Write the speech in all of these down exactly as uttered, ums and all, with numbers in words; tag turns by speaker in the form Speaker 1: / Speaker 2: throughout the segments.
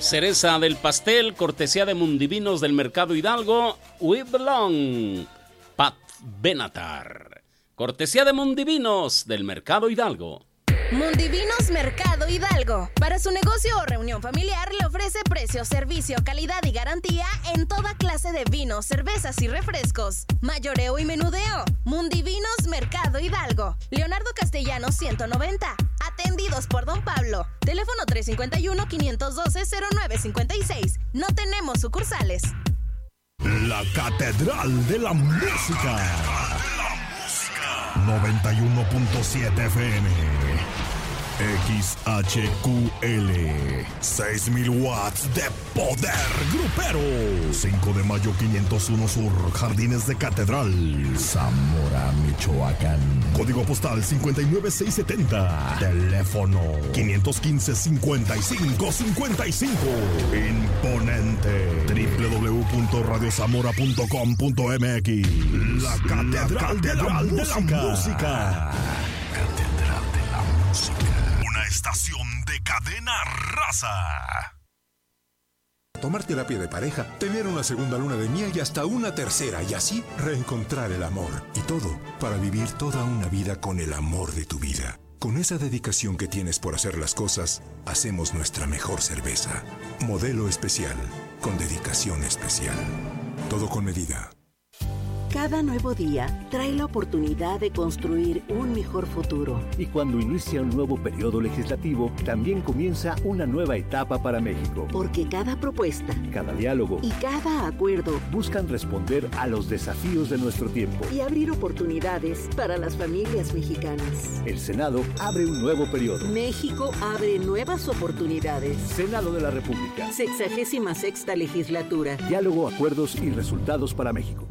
Speaker 1: cereza del pastel, cortesía de Mundivinos del Mercado Hidalgo, We Belong, Pat Benatar. Cortesía de Mundivinos del Mercado Hidalgo.
Speaker 2: Mundivinos Mercado Hidalgo. Para su negocio o reunión familiar le ofrece precio, servicio, calidad y garantía en toda clase de vinos, cervezas y refrescos. Mayoreo y menudeo. Mundivinos Mercado Hidalgo. Leonardo Castellanos ciento noventa. Atendidos por Don Pablo. Teléfono tres cinco uno, cinco uno dos, cero nueve cinco seis. No tenemos sucursales.
Speaker 3: La Catedral de la Música. noventa y uno punto siete F M. X H Q L. seis mil watts de poder grupero. cinco de mayo quinientos uno Sur, Jardines de Catedral, Zamora, Michoacán. Código postal cincuenta y nueve seiscientos setenta. Teléfono quinientos quince, cincuenta y cinco cincuenta y cinco. Imponente. doble u doble u doble u punto radio zamora punto com punto m x. La Catedral, La Catedral de, la de la Música. Catedral de la Música. Una estación de Cadena Raza.
Speaker 4: Tomar terapia de pareja, tener una segunda luna de miel y hasta una tercera, y así reencontrar el amor. Y todo para vivir toda una vida con el amor de tu vida. Con esa dedicación que tienes por hacer las cosas, hacemos nuestra mejor cerveza. Modelo especial, con dedicación especial. Todo con medida.
Speaker 5: Cada nuevo día trae la oportunidad de construir un mejor futuro.
Speaker 6: Y cuando inicia un nuevo periodo legislativo, también comienza una nueva etapa para México.
Speaker 5: Porque cada propuesta,
Speaker 6: cada diálogo
Speaker 5: y cada acuerdo
Speaker 6: buscan responder a los desafíos de nuestro tiempo
Speaker 5: y abrir oportunidades para las familias mexicanas.
Speaker 6: El Senado abre un nuevo periodo.
Speaker 5: México abre nuevas oportunidades.
Speaker 6: Senado de la República.
Speaker 5: Sexagésima sexta legislatura.
Speaker 6: Diálogo, acuerdos y resultados para México.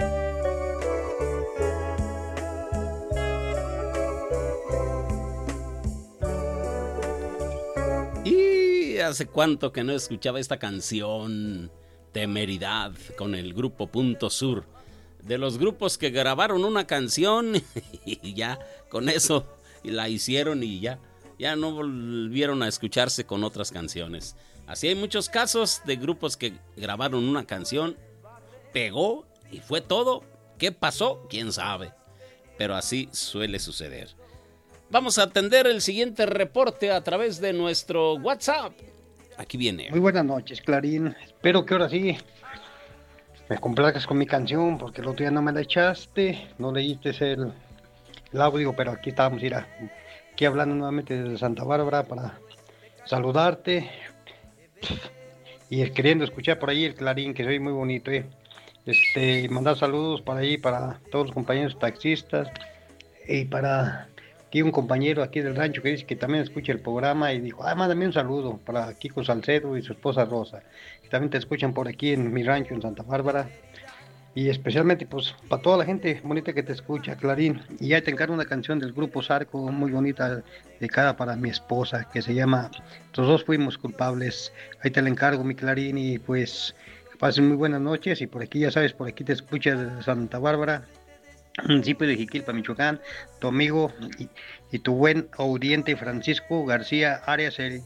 Speaker 1: Hace cuánto que no escuchaba esta canción, Temeridad, con el grupo Punto Sur. De los grupos que grabaron una canción y ya con eso la hicieron y ya, ya no volvieron a escucharse con otras canciones. Así hay muchos casos de grupos que grabaron una canción, pegó y fue todo. ¿Qué pasó? ¿Quién sabe? Pero así suele suceder. Vamos a atender el siguiente reporte a través de nuestro WhatsApp. Aquí viene.
Speaker 7: Muy buenas noches, Clarín. Espero que ahora sí me complazcas con mi canción, porque el otro día no me la echaste, no leíste el, el audio, pero aquí estábamos, mira, aquí hablando nuevamente desde Santa Bárbara para saludarte y queriendo escuchar por ahí el Clarín, que soy muy bonito, ¿eh? Este, mandar saludos para ahí, para todos los compañeros taxistas y para... Aquí un compañero aquí del rancho que dice que también escucha el programa y dijo, ah, mándame un saludo para Kiko Salcedo y su esposa Rosa, que también te escuchan por aquí en mi rancho en Santa Bárbara, y especialmente pues para toda la gente bonita que te escucha, Clarín. Y ya te encargo una canción del grupo Zarco muy bonita, dedicada para mi esposa, que se llama Los dos fuimos culpables. Ahí te la encargo, mi Clarín, y pues pasen muy buenas noches. Y por aquí, ya sabes, por aquí te escucha desde Santa Bárbara, municipio de Jiquilpa, Michoacán, tu amigo y, y tu buen audiente Francisco García Arias, el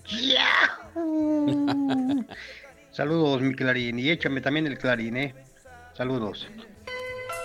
Speaker 7: Saludos, mi Clarín, y échame también el Clarín, ¿eh? Saludos.